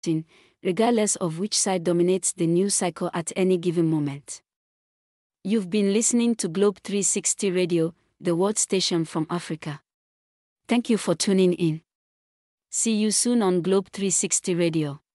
regardless of which side dominates the news cycle at any given moment. You've been listening to Globe 360 Radio, the world station from Africa. Thank you for tuning in. See you soon on Globe 360 Radio.